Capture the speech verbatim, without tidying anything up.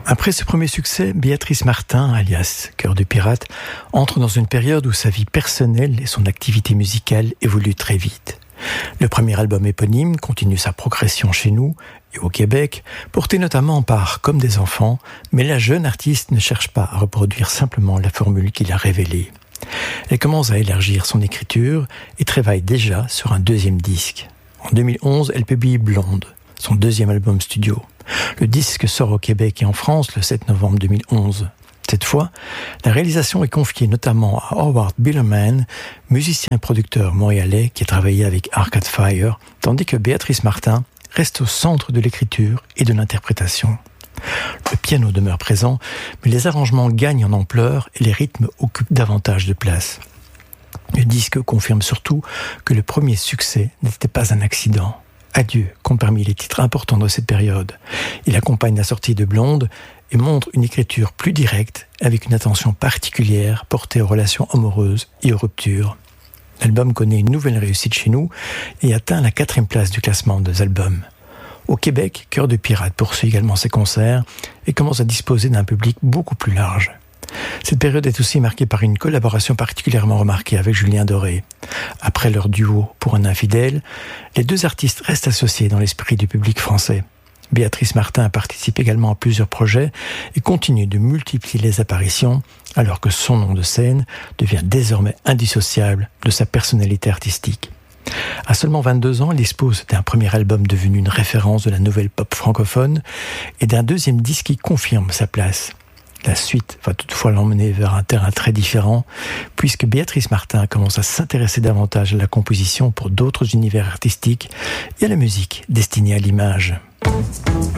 Après ce premier succès, Béatrice Martin, alias Cœur de Pirate, entre dans une période où sa vie personnelle et son activité musicale évoluent très vite. Le premier album éponyme continue sa progression chez nous et au Québec, porté notamment par Comme des enfants, mais la jeune artiste ne cherche pas à reproduire simplement la formule qu'il a révélée. Elle commence à élargir son écriture et travaille déjà sur un deuxième disque. En deux mille onze, elle publie Blonde, son deuxième album studio. Le disque sort au Québec et en France le sept novembre deux mille onze. Cette fois, la réalisation est confiée notamment à Howard Billerman, musicien et producteur montréalais qui a travaillé avec Arcade Fire, tandis que Béatrice Martin reste au centre de l'écriture et de l'interprétation. Le piano demeure présent, mais les arrangements gagnent en ampleur et les rythmes occupent davantage de place. Le disque confirme surtout que le premier succès n'était pas un accident. Adieu compte parmi les titres importants de cette période. Il accompagne la sortie de Blonde et montre une écriture plus directe avec une attention particulière portée aux relations amoureuses et aux ruptures. L'album connaît une nouvelle réussite chez nous et atteint la quatrième place du classement des albums. Au Québec, Cœur de Pirate poursuit également ses concerts et commence à disposer d'un public beaucoup plus large. Cette période est aussi marquée par une collaboration particulièrement remarquée avec Julien Doré. Après leur duo Pour un infidèle, les deux artistes restent associés dans l'esprit du public français. Béatrice Martin participe également à plusieurs projets et continue de multiplier les apparitions, alors que son nom de scène devient désormais indissociable de sa personnalité artistique. À seulement vingt-deux ans, elle dispose d'un premier album devenu une référence de la nouvelle pop francophone et d'un deuxième disque qui confirme sa place. La suite va toutefois l'emmener vers un terrain très différent, puisque Béatrice Martin commence à s'intéresser davantage à la composition pour d'autres univers artistiques et à la musique destinée à l'image.